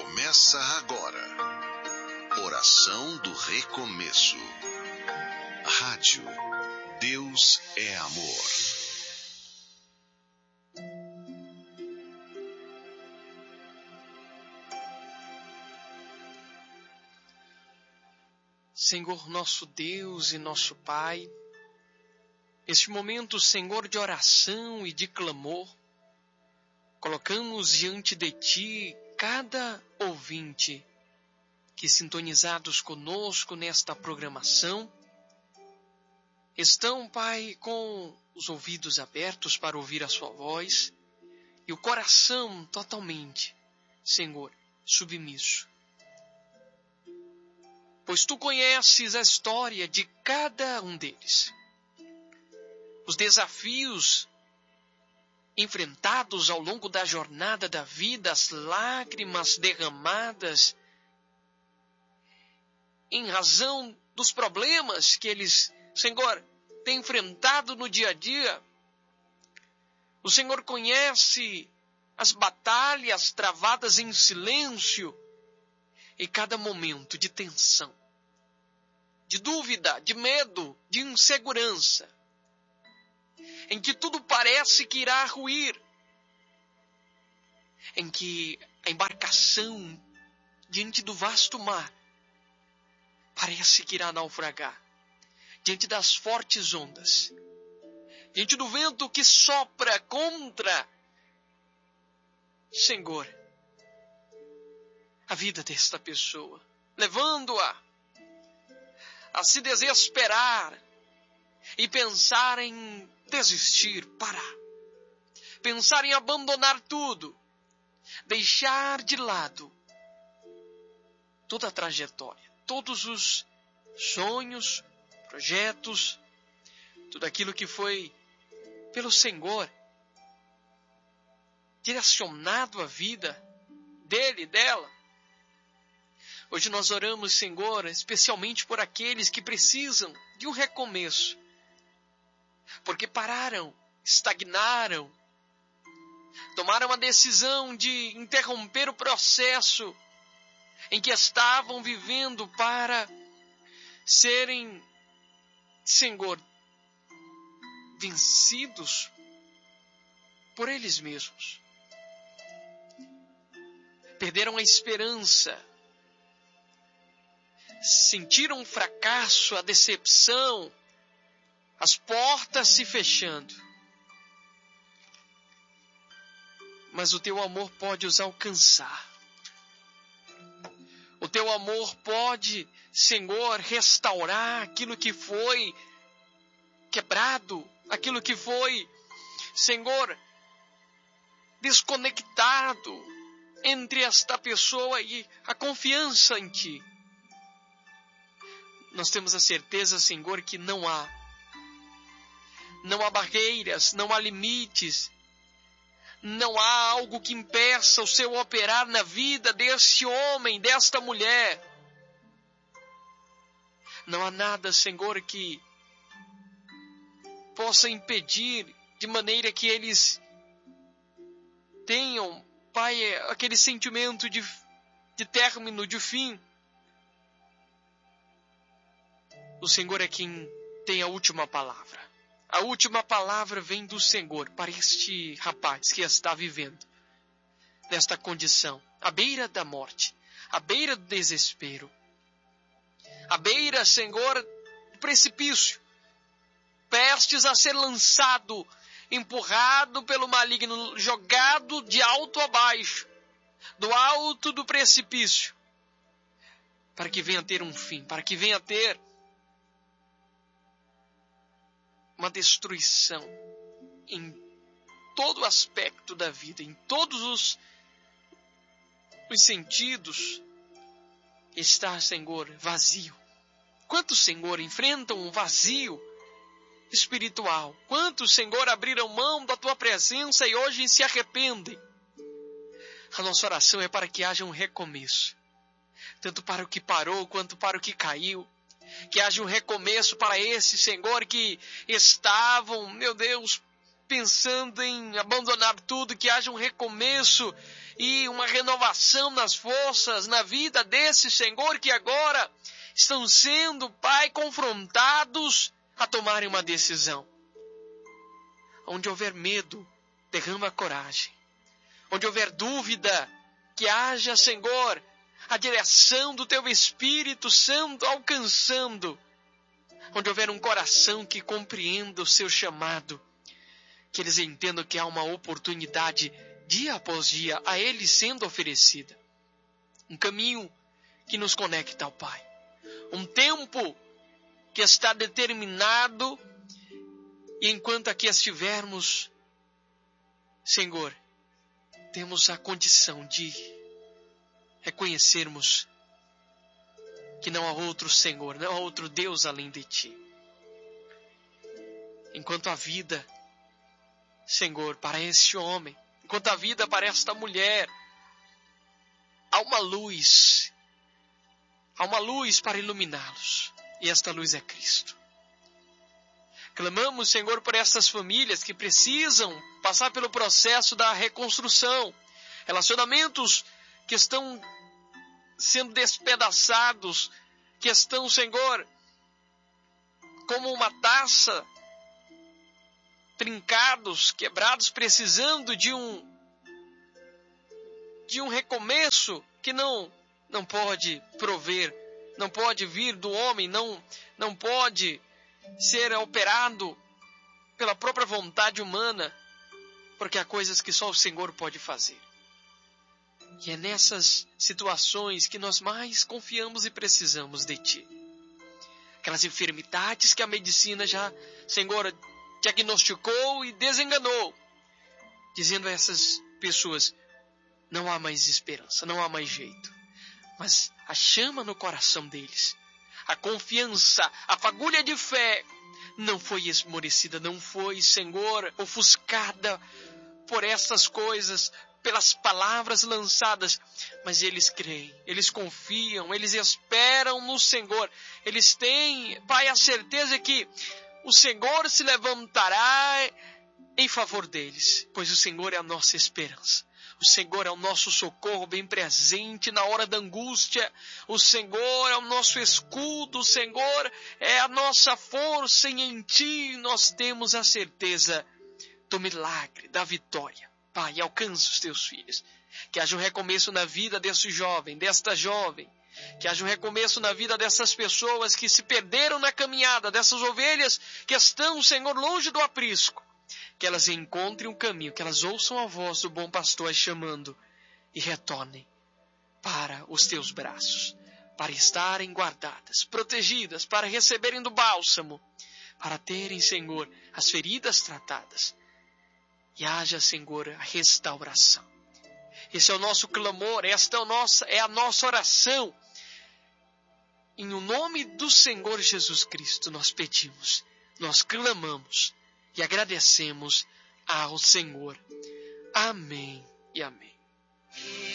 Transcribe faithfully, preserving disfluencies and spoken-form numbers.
Começa agora. Oração do Recomeço. Rádio Deus é Amor. Senhor nosso Deus e nosso Pai, neste momento, Senhor, de oração e de clamor, colocamos diante de Ti cada ouvinte que, sintonizados conosco nesta programação, estão, Pai, com os ouvidos abertos para ouvir a Sua voz e o coração totalmente, Senhor, submisso. Pois Tu conheces a história de cada um deles, os desafios enfrentados ao longo da jornada da vida, as lágrimas derramadas em razão dos problemas que eles, Senhor, têm enfrentado no dia a dia. O Senhor conhece as batalhas travadas em silêncio em cada momento de tensão, de dúvida, de medo, de insegurança, em que tudo parece que irá ruir, em que a embarcação diante do vasto mar parece que irá naufragar, diante das fortes ondas, diante do vento que sopra contra, Senhor, a vida desta pessoa, levando-a a se desesperar e pensar em desistir, parar, pensar em abandonar tudo, deixar de lado toda a trajetória, todos os sonhos, projetos, tudo aquilo que foi pelo Senhor direcionado à vida dele, dela. Hoje nós oramos, Senhor, especialmente por aqueles que precisam de um recomeço, porque pararam, estagnaram, tomaram a decisão de interromper o processo em que estavam vivendo para serem, Senhor, vencidos por eles mesmos. Perderam a esperança, sentiram o fracasso, a decepção, as portas se fechando. Mas o Teu amor pode os alcançar. O Teu amor pode, Senhor, restaurar aquilo que foi quebrado, aquilo que foi, Senhor, desconectado entre esta pessoa e a confiança em Ti. Nós temos a certeza, Senhor, que não há, não há barreiras, não há limites, não há algo que impeça o Seu operar na vida desse homem, desta mulher. Não há nada, Senhor, que possa impedir de maneira que eles tenham, Pai, aquele sentimento de, de término, de fim. O Senhor é quem tem a última palavra. A última palavra vem do Senhor para este rapaz que está vivendo nesta condição, à beira da morte, à beira do desespero, à beira, Senhor, do precipício, prestes a ser lançado, empurrado pelo maligno, jogado de alto a baixo, do alto do precipício, para que venha ter um fim, para que venha ter uma destruição em todo aspecto da vida, em todos os, os sentidos, está, Senhor, vazio. Quantos, Senhor, enfrentam um vazio espiritual? Quantos, Senhor, abriram mão da Tua presença e hoje se arrependem? A nossa oração é para que haja um recomeço, tanto para o que parou quanto para o que caiu. Que haja um recomeço para esses, Senhor, que estavam, meu Deus, pensando em abandonar tudo, que haja um recomeço e uma renovação nas forças, na vida desses, Senhor, que agora estão sendo, Pai, confrontados a tomarem uma decisão. Onde houver medo, derrama coragem. Onde houver dúvida, que haja, Senhor, a direção do Teu Espírito Santo alcançando. Onde houver um coração que compreenda o seu chamado, que eles entendam que há uma oportunidade dia após dia a eles sendo oferecida. Um caminho que nos conecta ao Pai. Um tempo que está determinado e enquanto aqui estivermos, Senhor, temos a condição de reconhecermos que não há outro Senhor, não há outro Deus além de Ti. Enquanto a vida, Senhor, para este homem, enquanto a vida para esta mulher, há uma luz, há uma luz para iluminá-los, e esta luz é Cristo. Clamamos, Senhor, por estas famílias que precisam passar pelo processo da reconstrução, relacionamentos que estão sendo despedaçados, que estão, Senhor, como uma taça, trincados, quebrados, precisando de um de um recomeço que não não pode prover, não pode vir do homem, não não pode ser operado pela própria vontade humana, porque há coisas que só o Senhor pode fazer. E é nessas situações que nós mais confiamos e precisamos de Ti. Aquelas enfermidades que a medicina já, Senhor, diagnosticou e desenganou, dizendo a essas pessoas, não há mais esperança, não há mais jeito. Mas a chama no coração deles, a confiança, a fagulha de fé, não foi esmorecida, não foi, Senhor, ofuscada por essas coisas, pelas palavras lançadas, mas eles creem, eles confiam, eles esperam no Senhor. Eles têm, Pai, a certeza que o Senhor se levantará em favor deles, pois o Senhor é a nossa esperança. O Senhor é o nosso socorro bem presente na hora da angústia. O Senhor é o nosso escudo. O Senhor é a nossa força, e em Ti nós temos a certeza do milagre, da vitória. Pai, alcança os Teus filhos. Que haja um recomeço na vida desse jovem, desta jovem. Que haja um recomeço na vida dessas pessoas que se perderam na caminhada, dessas ovelhas que estão, Senhor, longe do aprisco. Que elas encontrem um caminho, que elas ouçam a voz do bom pastor chamando e retornem para os Teus braços, para estarem guardadas, protegidas, para receberem do bálsamo, para terem, Senhor, as feridas tratadas. E haja, Senhor, a restauração. Esse é o nosso clamor, esta é a nossa, é a nossa oração. Em o nome do Senhor Jesus Cristo nós pedimos, nós clamamos e agradecemos ao Senhor. Amém e amém.